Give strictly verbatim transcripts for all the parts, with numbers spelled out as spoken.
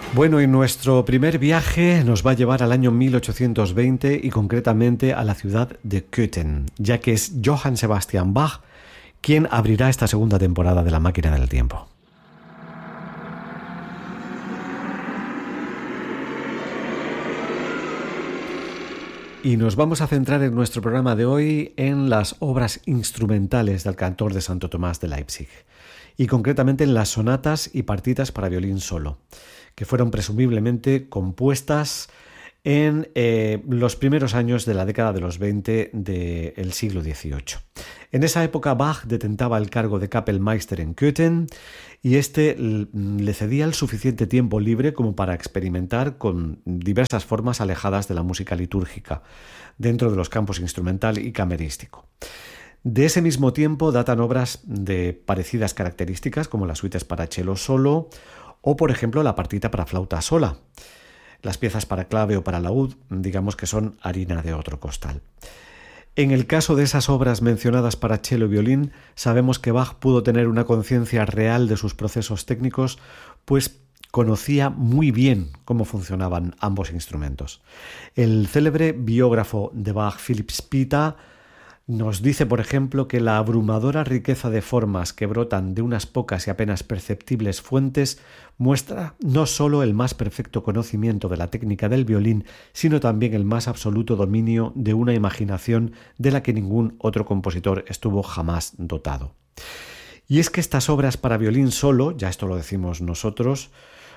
Bueno, y nuestro primer viaje nos va a llevar al año mil ochocientos veinte y concretamente a la ciudad de Köthen, ya que es Johann Sebastian Bach quien abrirá esta segunda temporada de La Máquina del Tiempo. Y nos vamos a centrar en nuestro programa de hoy en las obras instrumentales del cantor de Santo Tomás de Leipzig, y concretamente en las sonatas y partitas para violín solo, que fueron presumiblemente compuestas en eh, los primeros años de la década de los veinte del siglo dieciocho. En esa época Bach detentaba el cargo de Kapellmeister en Köthen y este le cedía el suficiente tiempo libre como para experimentar con diversas formas alejadas de la música litúrgica dentro de los campos instrumental y camerístico. De ese mismo tiempo datan obras de parecidas características como las suites para cello solo o, por ejemplo, la partita para flauta sola. Las piezas para clave o para laúd, digamos que son harina de otro costal. En el caso de esas obras mencionadas para cello y violín, sabemos que Bach pudo tener una conciencia real de sus procesos técnicos, pues conocía muy bien cómo funcionaban ambos instrumentos. El célebre biógrafo de Bach, Philipp Spitta, nos dice, por ejemplo, que la abrumadora riqueza de formas que brotan de unas pocas y apenas perceptibles fuentes muestra no solo el más perfecto conocimiento de la técnica del violín, sino también el más absoluto dominio de una imaginación de la que ningún otro compositor estuvo jamás dotado. Y es que estas obras para violín solo, ya esto lo decimos nosotros,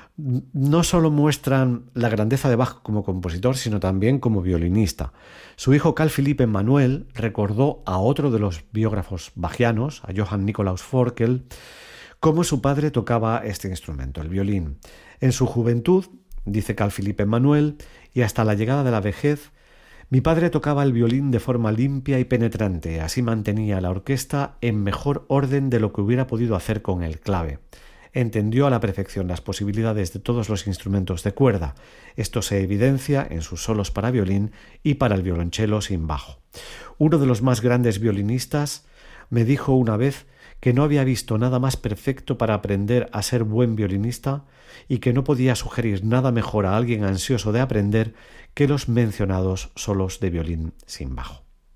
no solo muestran la grandeza de Bach como compositor, sino también como violinista. Su hijo Carl Philipp Emanuel recordó a otro de los biógrafos bachianos, a Johann Nikolaus Forkel, cómo su padre tocaba este instrumento, el violín. En su juventud, dice Carl Philipp Emanuel, y hasta la llegada de la vejez, mi padre tocaba el violín de forma limpia y penetrante, así mantenía la orquesta en mejor orden de lo que hubiera podido hacer con el clave. Entendió a la perfección las posibilidades de todos los instrumentos de cuerda. Esto se evidencia en sus solos para violín y para el violonchelo sin bajo. Uno de los más grandes violinistas me dijo una vez que no había visto nada más perfecto para aprender a ser buen violinista y que no podía sugerir nada mejor a alguien ansioso de aprender que los mencionados solos de violín sin bajo.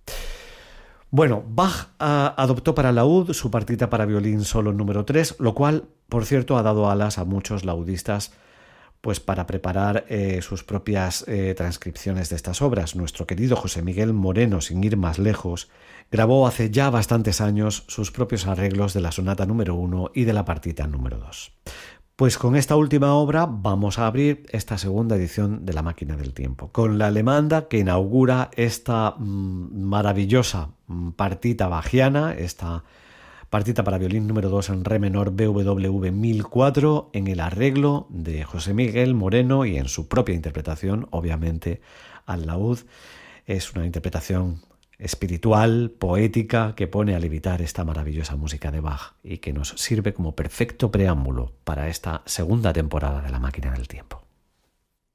Bueno, Bach uh, adoptó para laúd su partita para violín solo número tres, lo cual, por cierto, ha dado alas a muchos laudistas pues, para preparar eh, sus propias eh, transcripciones de estas obras. Nuestro querido José Miguel Moreno, sin ir más lejos, grabó hace ya bastantes años sus propios arreglos de la sonata número uno y de la partita número dos. Pues con esta última obra vamos a abrir esta segunda edición de La Máquina del Tiempo, con la alemanda que inaugura esta mmm, maravillosa mmm, partita bachiana, esta partita para violín número dos en re menor B W V mil cuatro, en el arreglo de José Miguel Moreno y en su propia interpretación, obviamente, al laúd. Es una interpretación espiritual, poética, que pone a levitar esta maravillosa música de Bach y que nos sirve como perfecto preámbulo para esta segunda temporada de La Máquina del Tiempo.